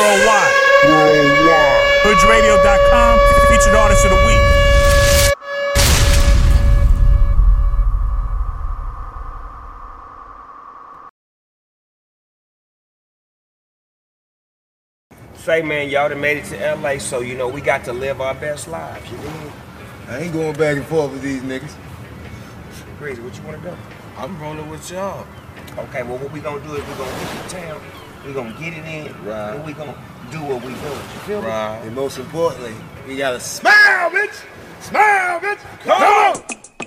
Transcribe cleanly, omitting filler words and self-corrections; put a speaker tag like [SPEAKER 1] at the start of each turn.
[SPEAKER 1] worldwide. HoodRadio.com, featured artist of the week.
[SPEAKER 2] Say, man, y'all done made it to LA, so you know we got to live our best lives, you know?
[SPEAKER 3] I ain't going back and forth with these niggas.
[SPEAKER 2] Crazy, what you wanna do?
[SPEAKER 3] I'm rolling with y'all.
[SPEAKER 2] Okay, well what we gonna do is we gonna hit the town, we gonna get it in,
[SPEAKER 3] right,
[SPEAKER 2] and we gonna do what we do. You feel me?
[SPEAKER 3] And most importantly, we gotta smile, bitch! Smile, bitch! Come on!